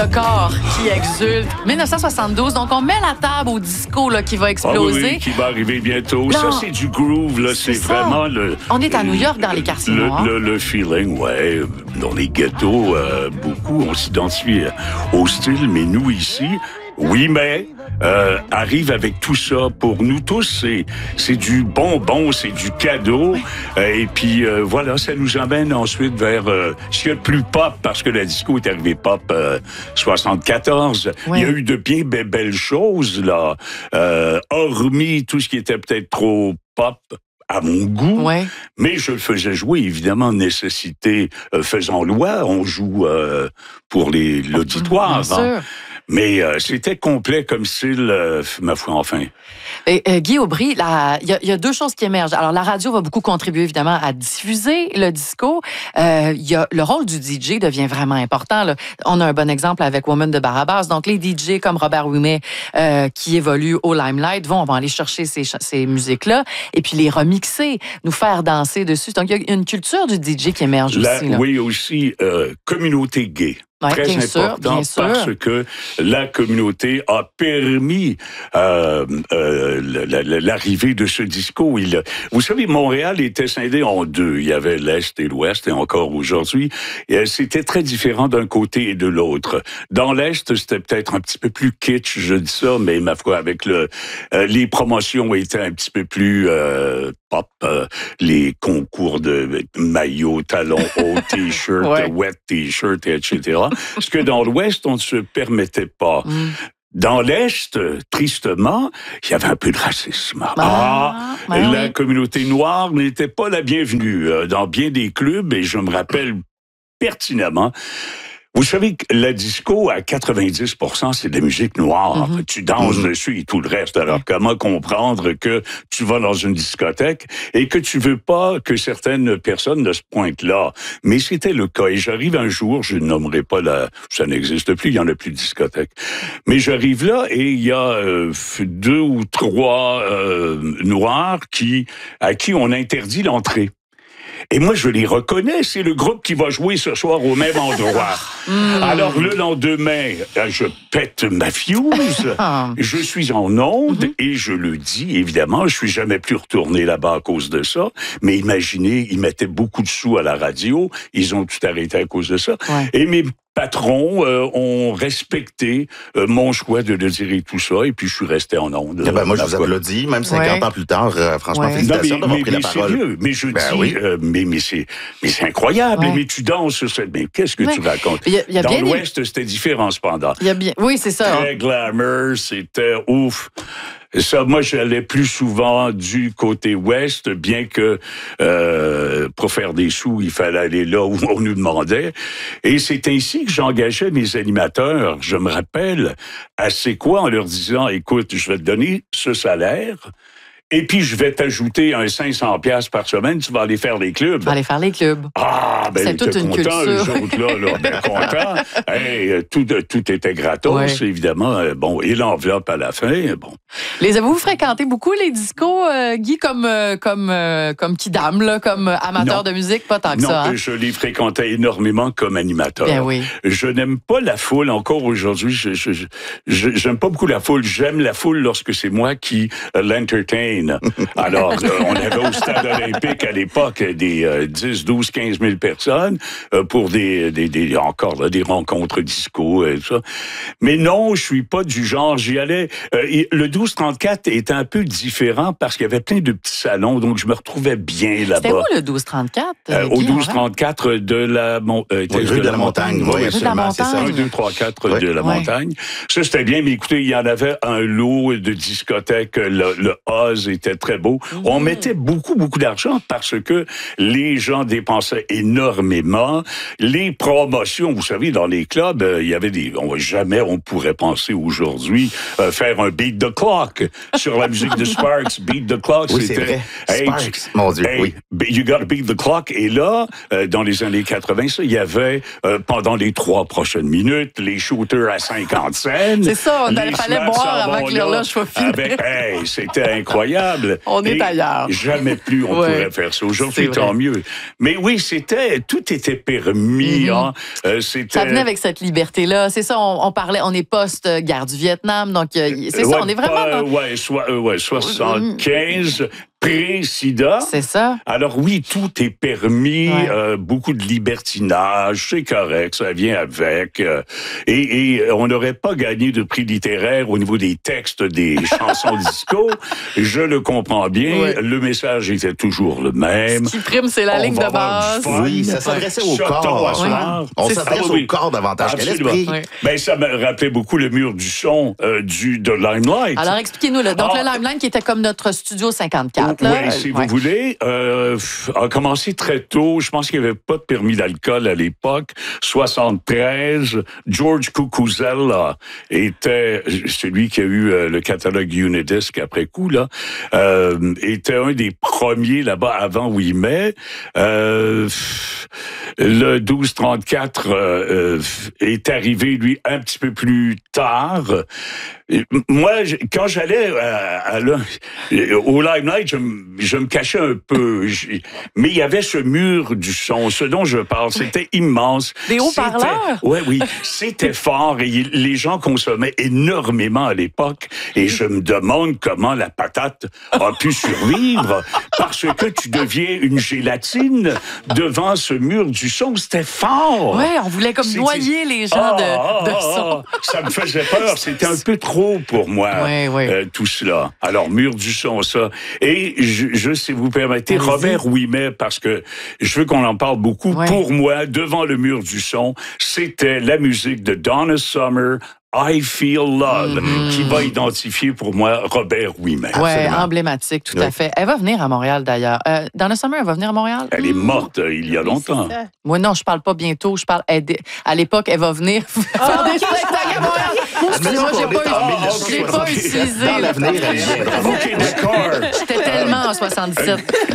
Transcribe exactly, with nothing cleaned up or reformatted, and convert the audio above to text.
Le corps qui exulte. dix-neuf cent soixante-douze, donc on met la table au disco là, qui va exploser. Ah oui, oui, qui va arriver bientôt. Non, ça, c'est du groove, là. C'est, c'est vraiment le... On est à New York, dans les quartiers le, noirs. Le, le feeling, ouais. Dans les ghettos, euh, beaucoup, on s'identifie au style, mais nous, ici... Oui, mais euh, arrive avec tout ça. Pour nous tous, c'est, c'est du bonbon, c'est du cadeau. Euh, et puis, euh, voilà, ça nous emmène ensuite vers euh, ce qu'il y a de plus pop, parce que la disco est arrivée pop euh, soixante-quatorze. Ouais. Il y a eu de bien be- belles choses, là. Euh, hormis tout ce qui était peut-être trop pop, à mon goût, ouais. Mais je le faisais jouer, évidemment, nécessité euh, faisant loi. On joue euh, pour les, l'auditoire. Bien hein. sûr. Mais euh, c'était complet comme style, euh, ma foi, enfin. Et, euh, Guy Aubry, il y, y a deux choses qui émergent. Alors, la radio va beaucoup contribuer, évidemment, à diffuser le disco. Euh, y a, le rôle du D J devient vraiment important. Là. On a un bon exemple avec Woman de Barabas. Donc, les D J comme Robert Ouimet, euh, qui évoluent au Limelight, vont, vont aller chercher ces, ces musiques-là et puis les remixer, nous faire danser dessus. Donc, il y a une culture du D J qui émerge la, aussi. Là. Oui, aussi, euh, communauté gay. Ouais, très bien important sûr, bien parce sûr. que la communauté a permis euh, euh, la, la, l'arrivée de ce disco. Il, vous savez, Montréal était scindé en deux. Il y avait l'Est et l'Ouest, et encore aujourd'hui. Et c'était très différent d'un côté et de l'autre. Dans l'Est, c'était peut-être un petit peu plus kitsch, je dis ça, mais ma foi, avec le, euh, les promotions étaient un petit peu plus euh, pop. Euh, les concours de maillots, talons hauts, t-shirts, ouais. wet t-shirts, et cetera. Parce que dans l'Ouest, on ne se permettait pas. Mm. Dans l'Est, tristement, il y avait un peu de racisme. Ah, ah ben la oui. communauté noire n'était pas la bienvenue dans bien des clubs, et je me rappelle pertinemment. Vous savez que la disco, à quatre-vingt-dix pour cent, c'est de la musique noire. Mm-hmm. Tu danses mm-hmm. dessus et tout le reste. Alors, comment comprendre que tu vas dans une discothèque et que tu veux pas que certaines personnes ne se pointent là? Mais c'était le cas. Et j'arrive un jour, je ne nommerai pas la... Ça n'existe plus, il y en a plus de discothèque. Mais j'arrive là et il y a euh, deux ou trois euh, noirs qui, à qui on interdit l'entrée. Et moi, je les reconnais. C'est le groupe qui va jouer ce soir au même endroit. mmh. Alors, le lendemain, je pète ma fuse. Je suis en onde mmh. et je le dis, évidemment. Je suis jamais plus retourné là-bas à cause de ça. Mais imaginez, ils mettaient beaucoup de sous à la radio. Ils ont tout arrêté à cause de ça. Ouais. Et mes patrons euh, ont respecté euh, mon choix de le dire et tout ça, et puis je suis resté en onde. Eh ben, moi, je vous applaudis, même cinquante ouais. ans plus tard, euh, franchement, ouais. félicitations non, mais, d'avoir mais, pris mais la parole. Sérieux, mais je ben, dis, oui. euh, mais, mais, c'est, mais c'est incroyable, ouais. mais tu danses sur cette... Mais qu'est-ce que ouais. tu racontes? Y a, y a Dans l'Ouest, des... c'était différent, cependant. Y a bien... Oui, c'est ça. Très glamour, c'était ouf. Ça, moi, j'allais plus souvent du côté ouest, bien que euh, pour faire des sous, il fallait aller là où on nous demandait. Et c'est ainsi que j'engageais mes animateurs, je me rappelle, à C'est quoi, en leur disant, écoute, je vais te donner ce salaire, et puis je vais t'ajouter un cinq cents dollars par semaine, tu vas aller faire les clubs. Tu vas aller faire les clubs. Ah, ben, c'est toute une content, culture. Eux autres, là, là, ben content. Hey, tout, tout était gratos, ouais. évidemment. Bon, et l'enveloppe à la fin, bon. Les avez-vous fréquenté beaucoup, les discos, euh, Guy, comme, euh, comme, euh, comme kidam, là, comme amateur non. de musique? Pas tant que non, ça. Hein? Je les fréquentais énormément comme animateur. Bien oui. Je n'aime pas la foule, encore aujourd'hui. Je, je, je, je, j'aime pas beaucoup la foule. J'aime la foule lorsque c'est moi qui euh, l'entertain. Alors, euh, on avait au stade olympique à l'époque des euh, dix, douze, quinze mille personnes euh, pour des, des, des encore là, des rencontres disco et tout ça. Mais non, je suis pas du genre. J'y allais. Euh, le douze trente-quatre était un peu différent parce qu'il y avait plein de petits salons, donc je me retrouvais bien là-bas. C'était où le douze trente-quatre? Euh, au douze trente-quatre de la, mon, euh, oui, rue de, de la, la montagne. montagne. Oui, rue de la montagne. C'est ça. un, deux, trois, quatre oui. de la oui. montagne. Ça, c'était bien, mais écoutez, il y en avait un lot de discothèques. Le, le Oz était très beau. Mmh. On mettait beaucoup, beaucoup d'argent parce que les gens dépensaient énormément. Les promotions, vous savez, dans les clubs, euh, il y avait des... On, jamais on pourrait penser aujourd'hui euh, faire un beat the clock sur la musique de Sparks. Beat the clock, oui, c'était... c'est vrai. Hey, Sparks, mon Dieu, hey, oui. You gotta beat the clock. Et là, euh, dans les années quatre-vingt, ça, il y avait, euh, pendant les trois prochaines minutes, les shooters à cinquante cents. C'est ça, on fallait boire avant que l'horloge soit finie. Hey, c'était incroyable. incroyable. On est Et ailleurs. Jamais plus on ouais. pourrait faire ça. Aujourd'hui, tant mieux. Mais oui, c'était, tout était permis. Mm-hmm. Hein. Euh, c'était... Ça venait avec cette liberté-là. C'est ça, on, on parlait, on est post-guerre du Vietnam, donc euh, c'est ouais, ça, on est vraiment pas, dans... Ouais, so, euh, ouais, soixante-quinze... pré-sida. C'est ça. Alors oui, tout est permis, ouais. euh, beaucoup de libertinage, c'est correct, ça vient avec. Euh, et, et on n'aurait pas gagné de prix littéraire au niveau des textes des chansons disco. Je le comprends bien, ouais. le message était toujours le même. Ce qui prime, c'est la on ligne de base. Oui, ça s'adressait au corps. Oui. On s'adresse au corps davantage qu'à l'esprit. Oui. Ben, ça me rappelait beaucoup le mur du son euh, du, de Limelight. Alors, expliquez-nous. Là. Donc, ah. le Limelight qui était comme notre studio cinquante-quatre. Là. Oui, si ouais. vous voulez, euh, a commencé très tôt. Je pense qu'il n'y avait pas de permis d'alcool à l'époque. soixante-treize, George Cucuzella était celui qui a eu euh, le catalogue Unidisc après coup, là, euh, était un des premiers là-bas avant huit mai. Euh, le douze trente-quatre euh, euh, est arrivé, lui, un petit peu plus tard. Moi, quand j'allais à, à, à, au Limelight, je, je me cachais un peu. Je, mais il y avait ce mur du son, ce dont je parle, c'était immense. Des haut-parleurs? Oui, oui. C'était fort et les gens consommaient énormément à l'époque. Et je me demande comment la patate a pu survivre parce que tu deviens une gélatine devant ce mur du son. C'était fort. Oui, on voulait comme noyer les gens ah, de, de son. Ah, ça me faisait peur. C'était un peu trop pour moi, oui, oui. Euh, tout cela. Alors, mur du son, ça. Et je, je si vous permettez, Allez-y. Robert Ouimet, parce que je veux qu'on en parle beaucoup. Oui. Pour moi, devant le mur du son, c'était la musique de Donna Summer, I Feel Love, mm-hmm. qui va identifier pour moi Robert Ouimet. Oui, emblématique, tout oui. à fait. Elle va venir à Montréal, d'ailleurs. Euh, Donna Summer, elle va venir à Montréal? Elle est morte euh, il y a longtemps. Oui, moi, non, je parle pas bientôt. Je parle aider. À l'époque, elle va venir oh, faire des spectacles à Montréal. Moi, j'ai pas, eu, j'ai pas utilisé. Dans l'avenir, elle viendra. OK, d'accord. J'étais tellement en soixante-dix-sept.